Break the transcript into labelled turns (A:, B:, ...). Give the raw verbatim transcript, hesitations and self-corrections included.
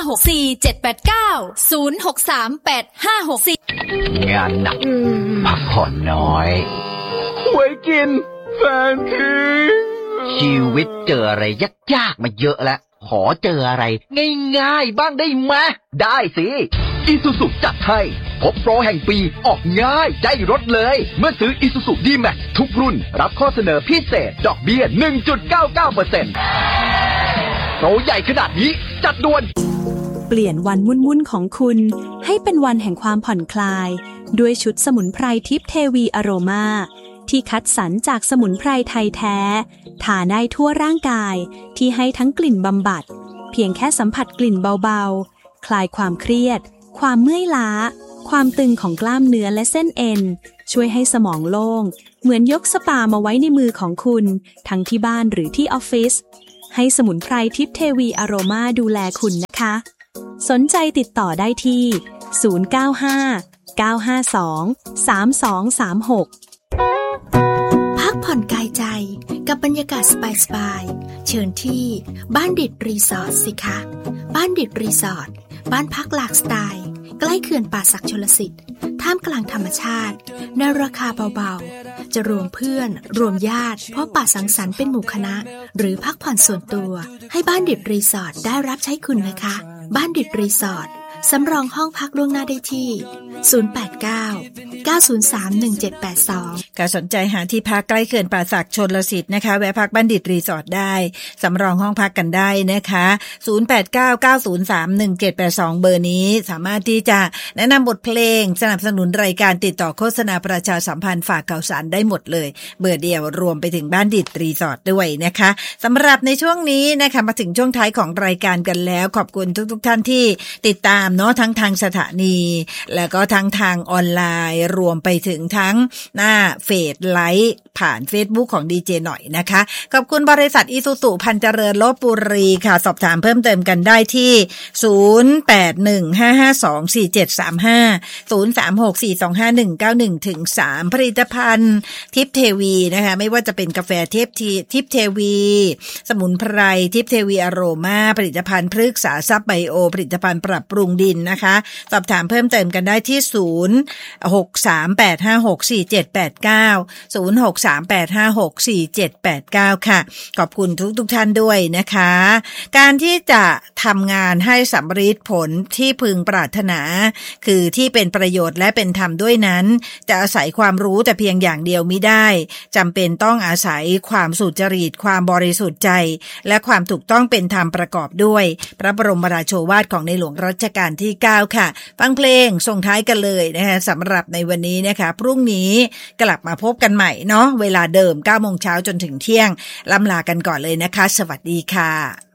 A: หก สี่ เจ็ด แปด เก้า ศูนย์ หก สาม แปด ห้า หก สี่
B: งานหนักพักผ่อนน้อย
C: ไว้กินแฟนทิ้ง
B: ชีวิตเจออะไรยากๆมาเยอะแล้วขอเจออะไรง่ายๆบ้างได้ไหมได้สิIsuzuจัดให้พบโปรแห่งปีออกง่ายได้รถเลยเมื่อซื้อ Isuzu ดี แม็กซ์ ทุกรุ่นรับข้อเสนอพิเศษดอกเบี้ย หนึ่งจุดเก้าเก้าเปอร์เซ็นต์ โปรใหญ่ขนาดนี้จัดด่วน
D: เปลี่ยนวันวุ่นๆของคุณให้เป็นวันแห่งความผ่อนคลายด้วยชุดสมุนไพรทิพย์เทวีอโรมาที่คัดสรรจากสมุนไพรไทยแท้ทาได้ทั่วร่างกายที่ให้ทั้งกลิ่นบำบัดเพียงแค่สัมผัสกลิ่นเบาๆคลายความเครียดความเมื่อยล้าความตึงของกล้ามเนื้อและเส้นเอ็นช่วยให้สมองโล่งเหมือนยกสปามาไว้ในมือของคุณทั้งที่บ้านหรือที่ออฟฟิศให้สมุนไพรทิพย์เทวีอโรมาดูแลคุณนะคะสนใจติดต่อได้ที่ศูนย์ เก้า ห้า เก้า ห้า สอง สาม สอง สาม หก
E: พักผ่อนกายใจกับบรรยากาศสบายๆเชิญที่บ้านดิดรีสอร์ทสิคะบ้านดิดรีสอร์ทบ้านพักหลากสไตล์ใกล้เขื่อนป่าสักชลสิทธิ์ท่ามกลางธรรมชาติในราคาเบาๆจะรวมเพื่อนรวมญาติพบปะสังสรรค์เป็นหมู่คณะหรือพักผ่อนส่วนตัวให้บ้านดิดรีสอร์ทได้รับใช้คุณนะคะบ้านดิดรีสอร์ทสำรองห้องพักล่วงหน้าได้ที่ศูนย์ แปด เก้า เก้า ศูนย์ สาม หนึ่ง เจ็ด แปด สอง
F: การสนใจหาที่พักใกล้เขื่อนป่าสักชลสิทธิ์นะคะแวะพักบ้านดิดรีสอร์ทได้สำรองห้องพักกันได้นะคะศูนย์ แปด เก้า เก้า ศูนย์ สาม หนึ่ง เจ็ด แปด สองเบอร์นี้สามารถที่จะแนะนำบทเพลงสนับสนุนรายการติดต่อโฆษณาประชาสัมพันธ์ฝากข่าวสารได้หมดเลยเบอร์เดียวรวมไปถึงบ้านดิดรีสอร์ทด้วยนะคะสำหรับในช่วงนี้นะคะมาถึงช่วงท้ายของรายการกันแล้วขอบคุณทุกๆท่านที่ติดตามเนาะทั้งทางสถานีแล้วก็ทั้งทางออนไลน์รวมไปถึงทั้งหน้าเฟซไลฟ์ผ่าน Facebook ของดีเจหน่อยนะคะขอบคุณบริษัท Isuzu พันเจริญลพบุรีค่ะสอบถามเพิ่มเติมกันได้ที่ศูนย์ แปด หนึ่ง ห้า ห้า สอง สี่ เจ็ด สาม ห้า ศูนย์ สาม หก สี่ สอง ห้า หนึ่ง เก้า หนึ่ง ถึง สาม ผลิตภัณฑ์ทิพย์เทวีนะคะไม่ว่าจะเป็นกาแฟทิพย์ทิพย์เทวีสมุนไพรทิพย์เทวีอโรมาผลิตภัณฑ์พฤกษาทรัพย์ไบโอผลิตภัณฑ์ปรับปรุงดินนะคะสอบถามเพิ่มเติมกันได้ที่ศูนย์ หก สาม แปด ห้า หก สี่ เจ็ด แปด เก้า ศูนย์ หก สาม แปด ห้า หก สี่ เจ็ด แปด เก้าค่ะขอบคุณทุกๆท่านด้วยนะคะการที่จะทำงานให้สำเร็จผลที่พึงปรารถนาคือที่เป็นประโยชน์และเป็นธรรมด้วยนั้นจะอาศัยความรู้แต่เพียงอย่างเดียวไม่ได้จำเป็นต้องอาศัยความสุจริตความบริสุทธิ์ใจและความถูกต้องเป็นธรรมประกอบด้วยพระบรมราโชวาทของในหลวงรัชกาลที่เก้าค่ะฟังเพลงส่งท้ายกันเลยนะคะสำหรับในวันนี้นะคะพรุ่งนี้กลับมาพบกันใหม่เนาะเวลาเดิม เก้าโมงเช้าจนถึงเที่ยงล่ำลากันก่อนเลยนะคะสวัสดีค่ะ